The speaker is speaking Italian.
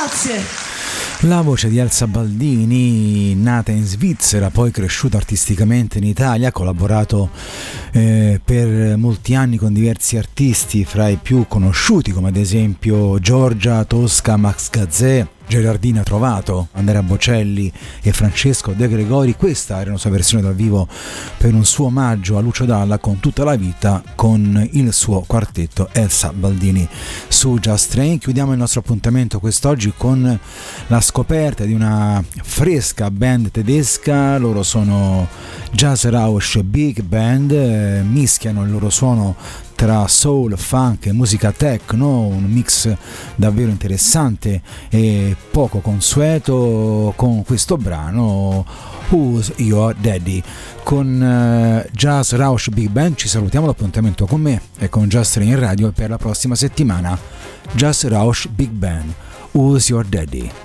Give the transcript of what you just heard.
Grazie. La voce di Elsa Baldini, nata in Svizzera, poi cresciuta artisticamente in Italia, ha collaborato per molti anni con diversi artisti, fra i più conosciuti come ad esempio Giorgia Tosca, Max Gazzè, Gerardina Trovato, Andrea Bocelli e Francesco De Gregori. Questa era una sua versione dal vivo per un suo omaggio a Lucio Dalla con Tutta la vita, con il suo quartetto Elsa Baldini su Just Train. Chiudiamo il nostro appuntamento quest'oggi con la scoperta di una fresca band tedesca. Loro sono Jazz Rausch Big Band, mischiano il loro suono tra soul, funk e musica techno, un mix davvero interessante e poco consueto con questo brano Who's Your Daddy. Con Jazz Rausch Big Band ci salutiamo, l'appuntamento con me e con Just Train in radio per la prossima settimana. Jazz Rausch Big Band, Who's Your Daddy.